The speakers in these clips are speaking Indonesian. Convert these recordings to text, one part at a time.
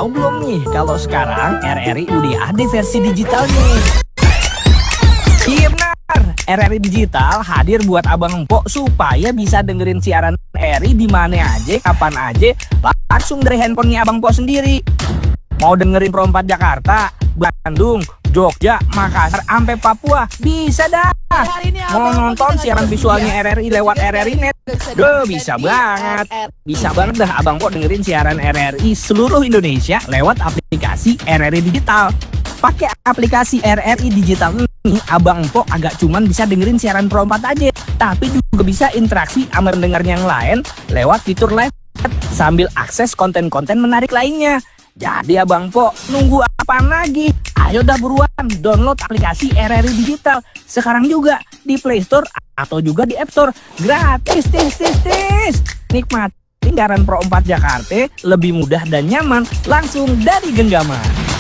tahu belum nih kalau sekarang RRI udah ada versi digitalnya? Iya benar, RRI Digital hadir buat abang empok supaya bisa dengerin siaran RRI di mana aja, kapan aja, langsung dari handphonenya abang empok sendiri. Mau dengerin Pro 4 Jakarta, Bandung, Jogja, Makassar, sampai Papua, bisa dah. Mau nonton siaran visualnya RRI lewat RRI Net, bisa banget. Bisa banget dah abang empok dengerin siaran RRI seluruh Indonesia lewat aplikasi RRI Digital. Pakai aplikasi RRI Digital ini, abang empok agak cuman bisa dengerin siaran Pro 4 aja, tapi juga bisa interaksi sama pendengarnya yang lain lewat fitur live chat sambil akses konten-konten menarik lainnya. Jadi abang empok nunggu apaan lagi? Ayo dah buruan download aplikasi RRI Digital sekarang juga di Play Store atau juga di App Store. Gratis, nikmati siaran Pro 4 Jakarta lebih mudah dan nyaman langsung dari genggaman.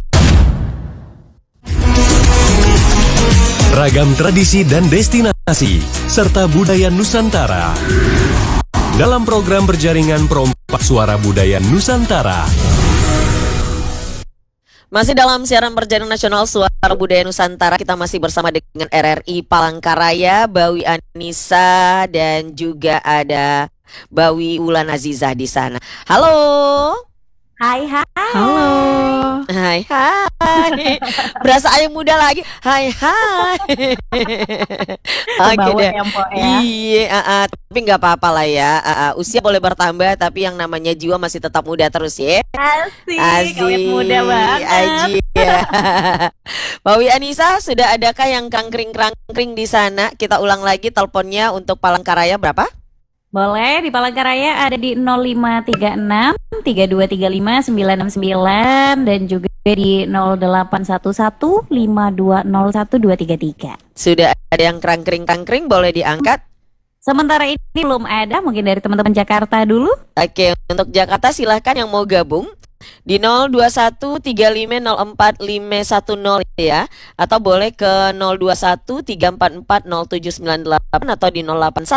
Ragam tradisi dan destinasi serta budaya Nusantara dalam program berjaringan Pro 4 Suara Budaya Nusantara. Masih dalam siaran berjaringan nasional Suara Budaya Nusantara, kita masih bersama dengan RRI Palangkaraya, Bawi Anissa dan juga ada Bawi Wulan Azizah di sana. Halo. Hai. Halo. Hai. Berasa ayam muda lagi. Hai. Oke deh. Iya, tapi nggak apa-apa lah ya. Usia boleh bertambah, tapi yang namanya jiwa masih tetap muda terus ya. Asik. Muda banget. Aji. Bawi Anissa, sudah adakah yang krangkring di sana? Kita ulang lagi teleponnya untuk Palangkaraya berapa? Boleh, di Palangkaraya ada di 0536 3235 969 dan juga di 0811 5201 233. Sudah ada yang krangkring, boleh diangkat? Sementara ini belum ada, mungkin dari teman-teman Jakarta dulu. Oke, untuk Jakarta silahkan yang mau gabung di 02135045510 ya, atau boleh ke 02134407998 atau di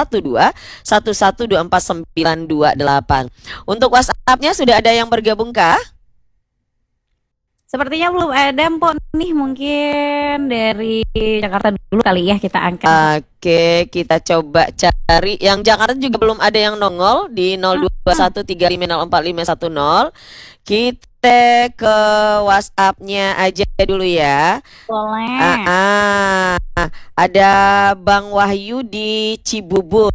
081211249228. Untuk WhatsApp-nya sudah ada yang bergabung kah? Sepertinya belum ada, Mpok nih, mungkin dari Jakarta dulu kali ya kita angkat. Oke, kita coba cari. Yang Jakarta juga belum ada yang nongol di 02135045510. Kita ke WhatsApp-nya aja dulu ya. Boleh. Ada Bang Wahyu di Cibubur.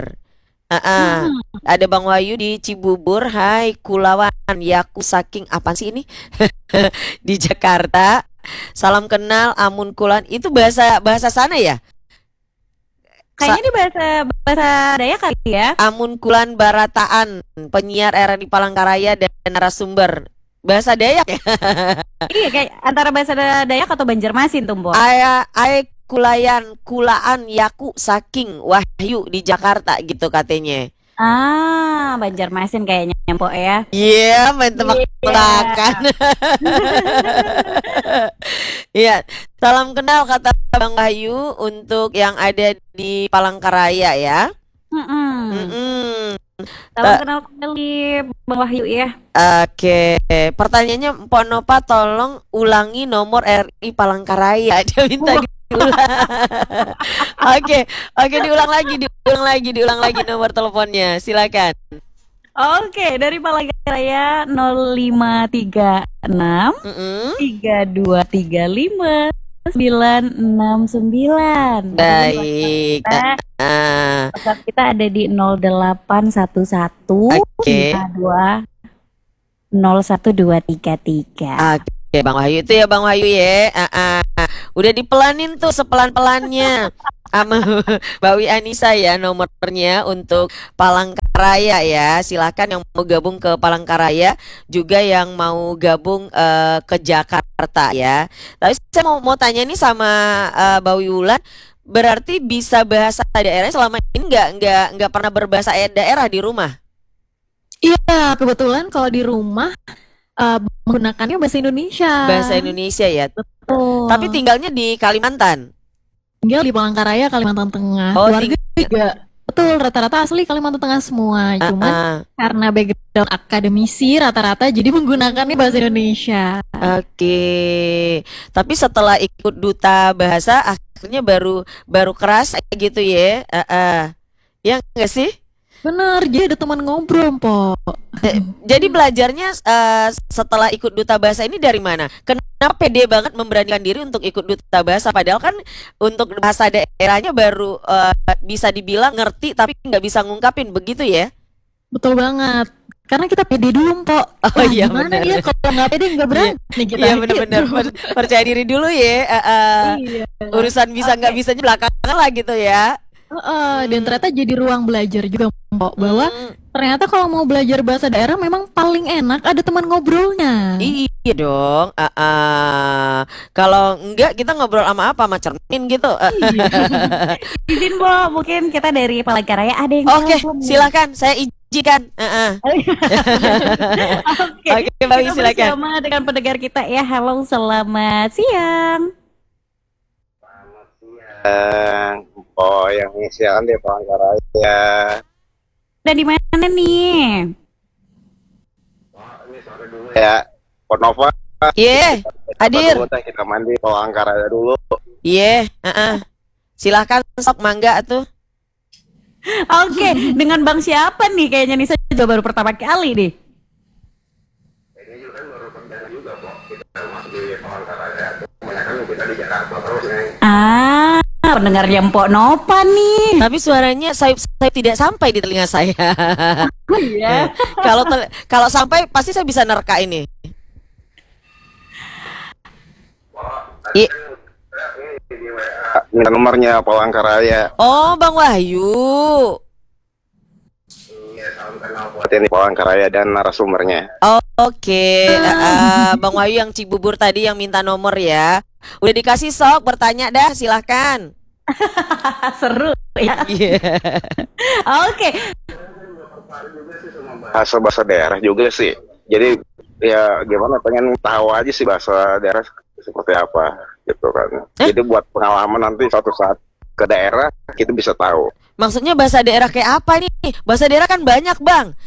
Ada Bang Wahyu di Cibubur. Hai Kulawan, yaku saking apa sih ini? Di Jakarta. Salam kenal Amun Kulan. Itu bahasa sana ya? Kayaknya ini bahasa Dayak kali ya. Amun Kulan Barataan, penyiar RRI Palangkaraya dan narasumber. Bahasa Dayak ya? Iya, kayak antara bahasa Dayak atau Banjarmasin tuh, Mbok. Ay kulaan yaku saking Wahyu di Jakarta gitu katanya. Banjarmasin kayaknya, Mbok ya. Iya, main tebak-tebakan. Iya, salam kenal kata Bang Wahyu untuk yang ada di Palangkaraya ya. Salam kenal kembali Bang Wahyu ya. Oke, pertanyaannya Mpok Nopa tolong ulangi nomor RI Palangkaraya. Dia minta diulang. Oke, diulang lagi nomor teleponnya. Silakan. Oke, dari Palangkaraya 0536 3235 969. Baik. WhatsApp kita ada di 0811 52 01233. Oke, Bang Wahyu itu ya, Bang Wahyu ya. Udah dipelanin tuh sepelan-pelannya sama Bawi Anissa ya nomornya untuk Palangkaraya ya. Silakan yang mau gabung ke Palangkaraya, juga yang mau gabung ke Jakarta ya. Tapi saya mau tanya nih sama Bawi Wulan, berarti bisa bahasa daerah selama ini nggak pernah berbahasa daerah di rumah? Iya, kebetulan kalau di rumah menggunakannya bahasa Indonesia. Bahasa Indonesia ya. Betul. Tapi tinggalnya di Kalimantan. Tinggal di Palangkaraya, Kalimantan Tengah. Oh, Keluarga juga Betul, rata-rata asli Kalimantan Tengah semua. Cuman Ah, karena background akademisi rata-rata jadi menggunakannya bahasa Indonesia. oke. Tapi setelah ikut duta bahasa akhirnya baru baru keras kayak gitu ya. Ya enggak sih? Bener, jadi ada teman ngobrol, Po. Jadi belajarnya setelah ikut duta bahasa ini dari mana? Kenapa pede banget memberanikan diri untuk ikut duta bahasa? Padahal kan untuk bahasa daerahnya baru bisa dibilang ngerti tapi nggak bisa ngungkapin begitu ya? Betul banget. Karena kita pede dulu, Po. Oh iya Gimana benar. ya kalau nggak pede nggak berani kita. Iya benar-benar percaya diri dulu ya. Iya. Urusan bisa nggak bisanya belakangan lah gitu ya. Dan ternyata jadi ruang belajar juga, Mbak, bahwa Hmm, ternyata kalau mau belajar bahasa daerah memang paling enak ada teman ngobrolnya. iya dong. Kalau enggak kita ngobrol sama apa? Sama cermin gitu. Izin Bo, mungkin kita dari Palangkaraya ada yang Oke, telepon nih. silakan saya izinkan. Oke, Oke, Mbak Wi, kita silakan. bersama dengan pendengar kita ya. Halo, selamat siang. Oh, yang siaran di Palangkaraya. Dan di mana nih? Ya, Ponova. Iya, hadir. Dulu teh kita mandi Palangkaraya dulu. Iya, silakan sok mangga tuh. Oke, dengan Bang siapa nih? Kayaknya Nisa juga baru pertama kali nih. Ah, pendengarnya Mpok Nova nih. Tapi suaranya saya tidak sampai di telinga saya. Iya. Kalau sampai pasti saya bisa nerka ini. I- Minta nomornya Palangkaraya. oh, Bang Wahyu. Buat ini Palangkaraya dan narasumbernya. Oh, oke. Bang Wahyu yang Cibubur tadi yang minta nomor ya. Udah dikasih sok, bertanya dah, silahkan. Seru ya. Iya. Oke. Bahasa daerah juga sih. Jadi ya gimana pengen tahu aja sih bahasa daerah seperti apa gitu kan. Jadi buat pengalaman nanti suatu saat ke daerah kita bisa tahu. Maksudnya bahasa daerah kayak apa nih? Bahasa daerah kan banyak, Bang.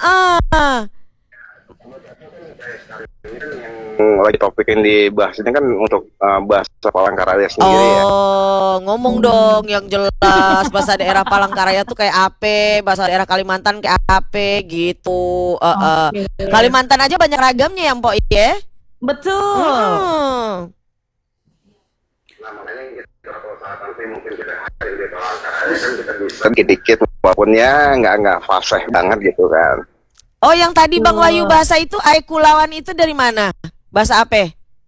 Lagi topik yang dibahas ini kan untuk bahasa Palangkaraya sendiri ya. Oh, ngomong dong yang jelas. Bahasa daerah Palangkaraya tuh kayak apa? Bahasa daerah Kalimantan kayak apa gitu. Oke. Kalimantan aja banyak ragamnya ya, Mpok ya. Betul. Hmm. Kan dikit-dikit walaupun ya nggak fasih banget gitu kan. Oh, yang tadi Bang Wahyu bahasa itu Aikulawan itu dari mana? Bahasa apa?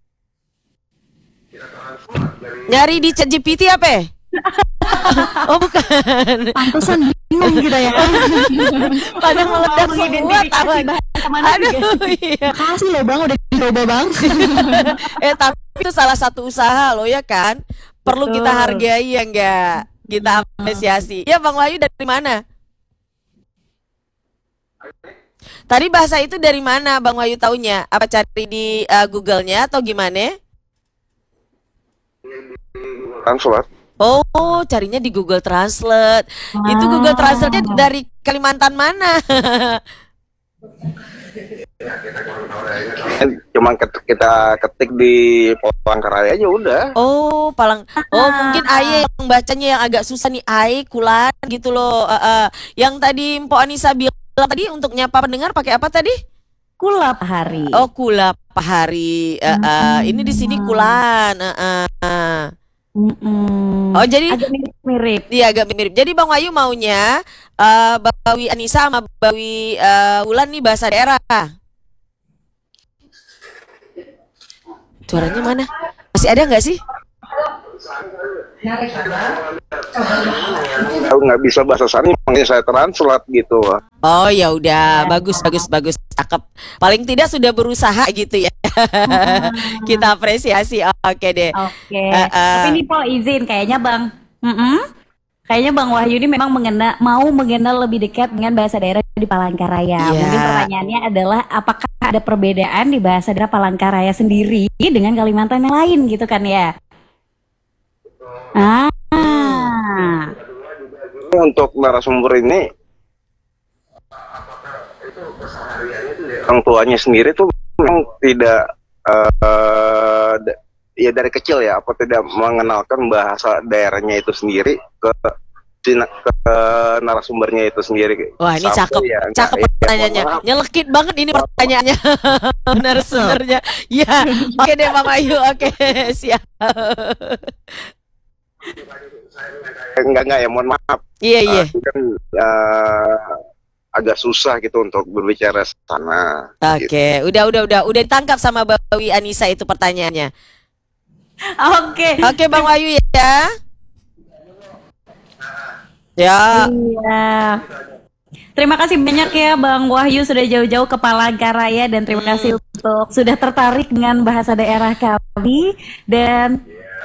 Nyari di ChatGPT apa? Oh, bukan. Pantesan bingung kita ya. Pada meledak semua Mengidentifikasi tahu. bahasa mana juga. Aduh, iya. Makasih loh Bang udah dicoba Bang. Tapi itu salah satu usaha loh ya kan. Perlu kita Betul. hargai ya enggak? Kita apresiasi. Ya Bang Wahyu dari mana? Tadi bahasa itu dari mana Bang Wahyu taunya? Apa cari di Google-nya atau gimana? Translate. Oh, carinya di Google Translate. Itu Google Translate-nya dari Kalimantan mana? Cuman kita ketik di Palangkaraya aja udah. Oh, mungkin Aye yang bacanya yang agak susah nih, Aye Kulan gitu loh. Yang tadi Mpok Anissa bilang tadi untuk nyapa pendengar pakai apa tadi? Kulap hari. Oh, Kula Pahari. Ini di sini Kulan. Oh, jadi Agak mirip-mirip. iya agak mirip. Jadi Bang Wahyu maunya Bawi Anissa sama Bawi Wulan nih bahasa daerah. Suaranya mana? Masih ada nggak sih? Aku nggak bisa bahasa sana, makanya saya translate gitu. Oh ya udah, bagus, cakep. Paling tidak sudah berusaha gitu ya. Kita apresiasi. Oke deh. Oke. Tapi ini Po izin kayaknya Bang. Kayaknya Bang Wahyu ini memang mau mengenal lebih dekat dengan bahasa daerah di Palangkaraya. Iya. Mungkin pertanyaannya adalah apakah ada perbedaan di bahasa daerah Palangkaraya sendiri dengan Kalimantan yang lain gitu kan ya? Ah. untuk narasumber ini orang tuanya sendiri tuh memang tidak ya dari kecil ya, apa tidak mengenalkan bahasa daerahnya itu sendiri ke narasumbernya itu sendiri. Wah, ini cakep, ya, cakep pertanyaannya. Nyelekit banget ini pertanyaannya. Narasumbernya. Ya, oke deh Bang Ayu, oke, siap. Enggak ya, mohon maaf. Iya. Itu kan agak susah gitu untuk berbicara sana. Oke, udah ditangkap sama Bawi Anissa itu pertanyaannya. Oke Bang Wahyu ya. Ya. Iya. Terima kasih banyak ya Bang Wahyu sudah jauh-jauh ke Palangkaraya dan terima kasih untuk sudah tertarik dengan bahasa daerah kami dan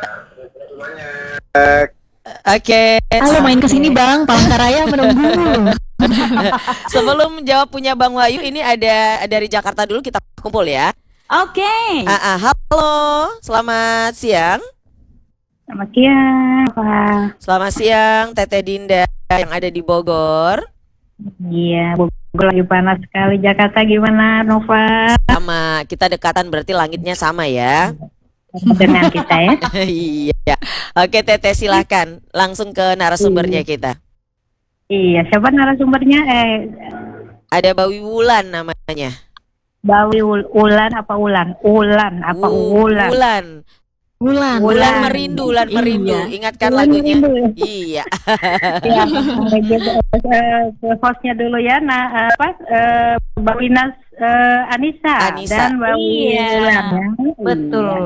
Oke. Halo, main kesini Bang, Palangkaraya menunggu. Sebelum jawab punya Bang Wahyu, ini ada dari Jakarta dulu, kita kumpul ya. Oke. Halo, selamat siang. Selamat siang, Pak. Selamat siang, Teteh Dinda yang ada di Bogor. Iya, Bogor lagi panas sekali. Jakarta gimana, Nova? Sama, kita dekatan berarti langitnya sama ya. Dengan kita ya. Iya. Oke Teteh, silakan langsung ke narasumbernya kita. Iya, siapa narasumbernya? Ada Bawi Wulan namanya. Bawi Ulan apa Ulan? Ulan apa Ulan? Wulan merindu. Iya. Ingatkan Wulan lagunya. merindu. Iya. Ya, hostnya dulu ya. Bawi Anissa dan Bawi Ulan. Ya. Betul.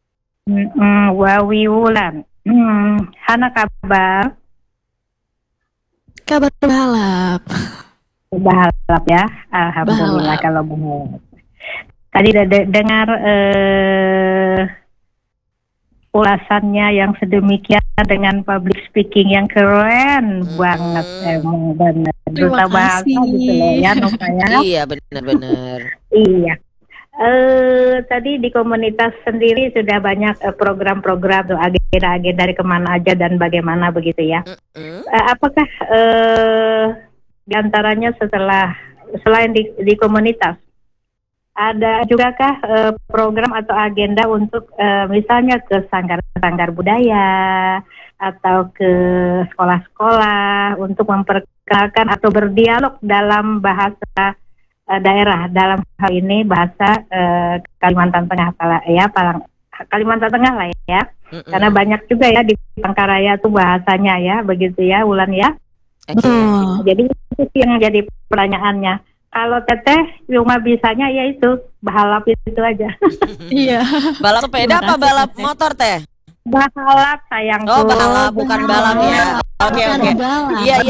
Bawi Ulan. Hana kabar? Kabar berhalap. Berhalap ya. Alhamdulillah kalau berhalap. Tadi dengar ulasannya yang sedemikian dengan public speaking yang keren banget, emang benar. Duta bahasa gitu loh ya, Nova ya. Iya, benar. Iya. Tadi di komunitas sendiri sudah banyak program-program tuh, agenda-agenda dari kemana aja dan bagaimana begitu ya. Apakah di antaranya selain di komunitas ada juga kah program atau agenda untuk misalnya ke sanggar budaya atau ke sekolah-sekolah untuk memperkenalkan atau berdialog dalam bahasa daerah, dalam hal ini bahasa Kalimantan Tengah Kalimantan Tengah lah ya. Karena banyak juga ya di Palangkaraya tuh bahasanya ya, begitu ya Wulan ya. Betul. Jadi itu sih yang jadi pertanyaannya. Kalau Teteh cuma bisanya ya itu balap itu aja. Iya. Balap sepeda apa balap motor Teh? Balap sayangku. Oh, balap bukan balap ya. Oke. Iya,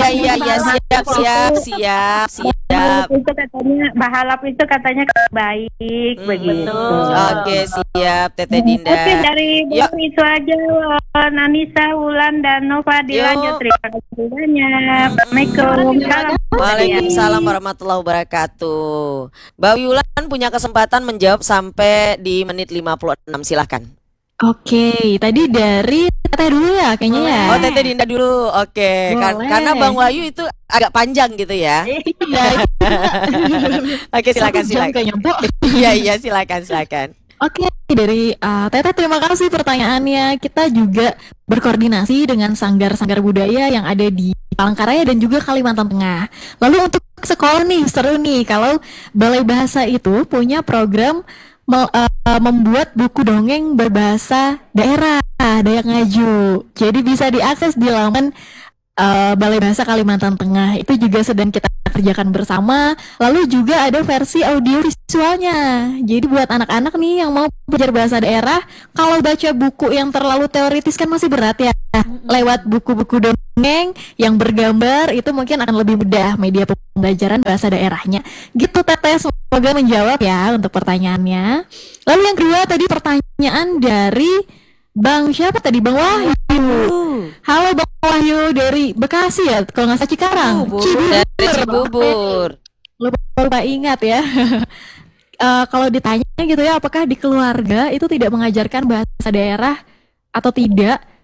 siap. Itu katanya balap itu katanya baik begitu. Oke, siap Teteh Dinda. Oke, dari itu aja Anissa, Wulan dan Nova dilanjut. Terima kasih banyak. Assalamualaikum. Waalaikumsalam warahmatullahi wabarakatuh. Bawi Wulan punya kesempatan menjawab sampai di menit 56, silahkan. Oke, tadi dari Teteh dulu ya kayaknya ya. Oh, Teteh Dinda dulu. Oke. Karena Bang Wahyu itu agak panjang gitu ya. Iya. Oke, silakan. Iya, silakan. Oke, dari Teteh terima kasih pertanyaannya. Kita juga berkoordinasi dengan sanggar-sanggar budaya yang ada di Palangkaraya dan juga Kalimantan Tengah. Lalu untuk sekolah nih, seru nih kalau Balai Bahasa itu punya program membuat buku dongeng berbahasa daerah Dayak Ngaju. Jadi bisa diakses di laman Balai Bahasa Kalimantan Tengah. Itu juga sedang kita kerjakan bersama. Lalu juga ada versi audio visualnya. Jadi buat anak-anak nih yang mau belajar bahasa daerah, kalau baca buku yang terlalu teoritis kan masih berat ya. Lewat buku-buku dongeng yang bergambar itu mungkin akan lebih mudah media pembelajaran bahasa daerahnya. Gitu Teteh, semoga menjawab ya untuk pertanyaannya. Lalu yang kedua tadi pertanyaan dari Bang siapa tadi? Bang Wahyu. Halo Bang Wahyu dari Bekasi ya, kalau nggak salah Cikarang. Dari Cibubur. Lupa ingat ya. Kalau ditanya gitu ya, apakah di keluarga itu tidak mengajarkan bahasa daerah atau tidak?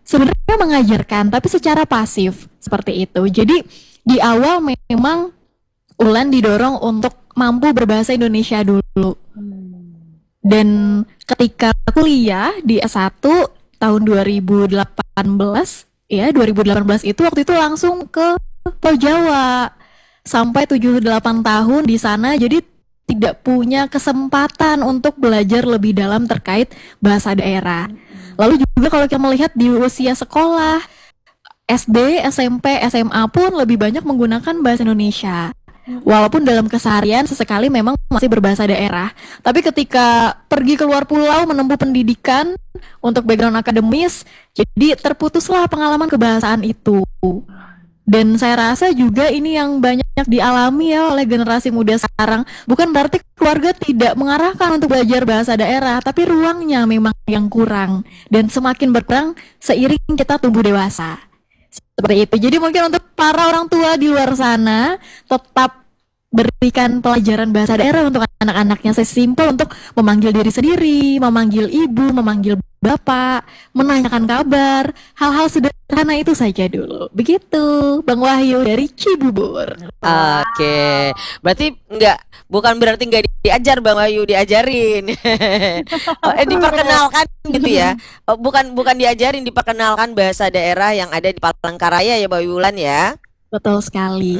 sebenarnya mengajarkan tapi secara pasif seperti itu. Jadi di awal memang Ulan didorong untuk mampu berbahasa Indonesia dulu. Dan ketika kuliah di S1 tahun 2018 ya, 2018 itu waktu itu langsung ke Pulau Jawa sampai 7-8 tahun di sana, jadi tidak punya kesempatan untuk belajar lebih dalam terkait bahasa daerah. Lalu juga kalau kita melihat di usia sekolah SD, SMP, SMA pun lebih banyak menggunakan bahasa Indonesia. Walaupun dalam keseharian sesekali memang masih berbahasa daerah, tapi ketika pergi keluar pulau menempuh pendidikan untuk background akademis, jadi terputuslah pengalaman kebahasaan itu. Dan saya rasa juga ini yang banyak dialami ya oleh generasi muda sekarang. Bukan berarti keluarga tidak mengarahkan untuk belajar bahasa daerah, tapi ruangnya memang yang kurang. Dan semakin berkurang seiring kita tumbuh dewasa. Seperti itu. Jadi mungkin untuk para orang tua di luar sana tetap berikan pelajaran bahasa daerah untuk anak-anaknya. Sesimpel untuk memanggil diri sendiri, memanggil ibu, memanggil bapak, menanyakan kabar, hal-hal sederhana itu saja dulu. Begitu, Bang Wahyu dari Cibubur. Oke, berarti bukan berarti nggak diajar Bang Wahyu, diajarin. Diperkenalkan gitu ya. Bukan diajarin, diperkenalkan bahasa daerah yang ada di Palangkaraya ya, Mbak Wulan ya. Betul sekali.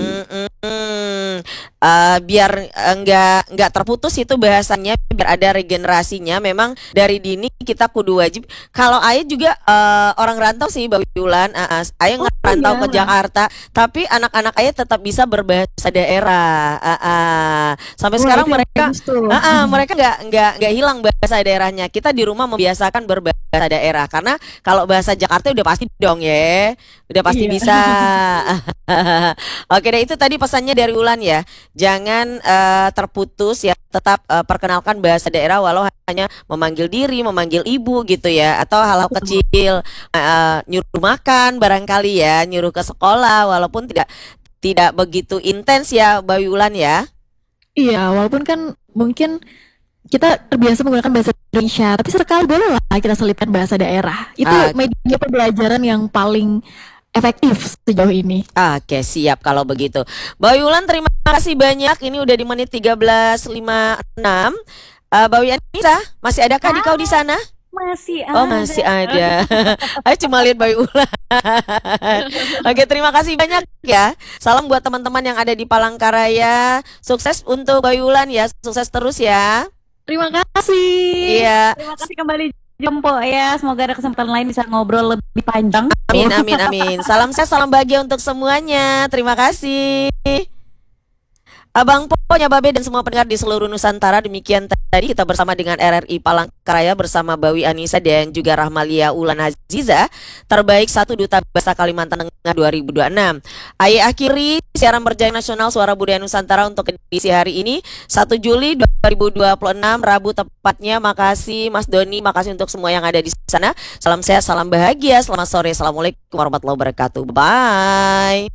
Biar nggak terputus itu bahasanya, biar ada regenerasinya. Memang dari dini kita kudu wajib. Kalau Ayah juga orang rantau sih, Mbak Wulan. Ayah ngerantau ke Jakarta, tapi anak-anak Ayah tetap bisa berbahasa daerah. Sampai sekarang mereka nggak hilang bahasa daerahnya. Kita di rumah membiasakan berbahasa daerah, karena kalau bahasa Jakarta udah pasti dong ya, udah pasti bisa. Oke deh, itu tadi pesannya dari Ulan ya. Jangan terputus ya, tetap perkenalkan bahasa daerah walau hanya memanggil diri, memanggil ibu gitu ya, atau hal-hal kecil, nyuruh makan barangkali ya, nyuruh ke sekolah walaupun tidak begitu intens ya, Mbak Ulan ya. Iya, walaupun kan mungkin kita terbiasa menggunakan bahasa Indonesia, tapi sekali boleh lah kita selipkan bahasa daerah. Itu media pembelajaran yang paling efektif sejauh ini. Oke, siap kalau begitu. Mbak Wulan, terima kasih banyak. Ini udah di menit 13.56. Mbak Anissa, masih adakah di kau di sana? Masih ada. Oh, masih ada. Ayo cuma lihat Mbak Wulan. Oke, terima kasih banyak ya. Salam buat teman-teman yang ada di Palangkaraya. Sukses untuk Mbak Wulan ya. Sukses terus ya. Terima kasih. Iya. Terima kasih kembali Jompo ya, semoga ada kesempatan lain bisa ngobrol lebih panjang. Amin. Salam sehat, salam bahagia untuk semuanya. Terima kasih Abang Po, Nyababe dan semua pendengar di seluruh Nusantara. Demikian tadi kita bersama dengan RRI Palangkaraya bersama Bawi Anissa dan juga Rahmalia Ulan Aziza, terbaik 1 Duta Bahasa Kalimantan Tengah 2026. Ayah akhiri siaran berjaring nasional Suara Budaya Nusantara untuk edisi hari ini 1 Juli 2026 Rabu tepatnya. Makasih Mas Doni, makasih untuk semua yang ada di sana. Salam sehat, salam bahagia. Selamat sore. Assalamualaikum warahmatullahi wabarakatuh. Bye.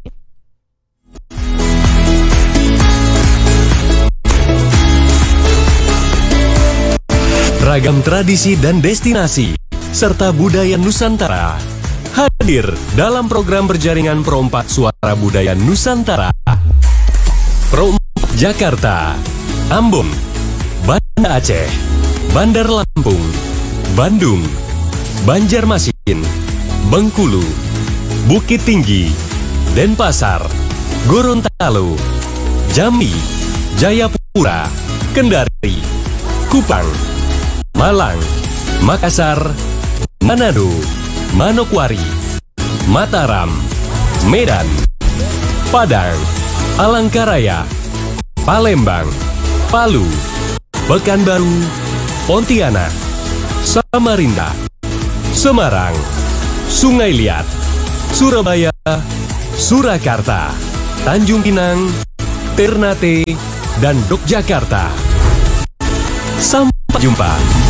Ragam tradisi dan destinasi serta budaya Nusantara hadir dalam program berjaringan Pro4 Suara Budaya Nusantara. Pro4 Jakarta, Ambon, Banda Aceh, Bandar Lampung, Bandung, Banjarmasin, Bengkulu, Bukit Tinggi, Denpasar, Gorontalo, Jambi, Jayapura, Kendari, Kupang, Malang, Makassar, Manado, Manokwari, Mataram, Medan, Padang, Palangkaraya, Palembang, Palu, Pekanbaru, Pontianak, Samarinda, Semarang, Sungai Liat, Surabaya, Surakarta, Tanjung Pinang, Ternate, dan Yogyakarta. Sampai jumpa.